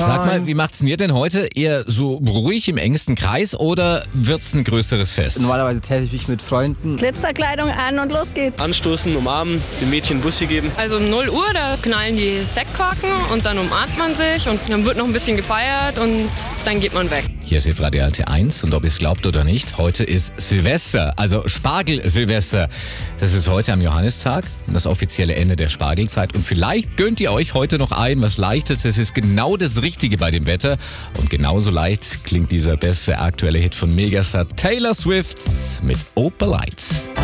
Sag mal, wie macht's denn ihr denn heute? Eher so ruhig im engsten Kreis oder wird's ein größeres Fest? Normalerweise treffe ich mich mit Freunden. Glitzerkleidung an und los geht's. Anstoßen, umarmen, den Mädchen einen Bussi geben. Also um 0 Uhr, da knallen die Sektkorken und dann umarmt man sich und dann wird noch ein bisschen gefeiert und dann geht man weg. Hier ist Radio RT1 und ob ihr es glaubt oder nicht, heute ist Silvester, also Spargel-Silvester. Das ist heute am Johannistag, das offizielle Ende der Spargelzeit und vielleicht gönnt ihr euch heute noch was Leichtes. Das ist genau das Richtige bei dem Wetter und genauso leicht klingt dieser beste aktuelle Hit von Megastar Taylor Swift mit Opal Lights.